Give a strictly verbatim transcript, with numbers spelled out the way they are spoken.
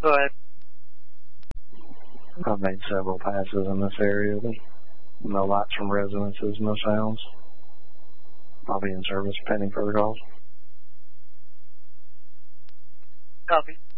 Go ahead. I've made several passes in this area, but no lights from residences, no sounds. I'll be in service pending further calls. Copy.